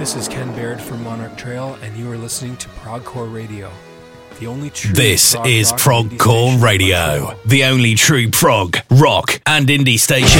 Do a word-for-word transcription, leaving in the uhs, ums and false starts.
This is Ken Baird from Monarch Trail, and you are listening to Progcore Radio, the only true This prog is rock Progcore indie station in Radio, Montreal. the only true prog, rock, and indie station.